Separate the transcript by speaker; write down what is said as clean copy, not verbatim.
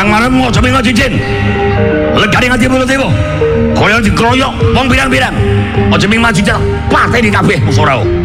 Speaker 1: Kang marem aja ming cincin. Legane ngati mulut-mu. Kaya dikeroyok wong pirang-pirang. Aja ming maju pateni kabeh musara.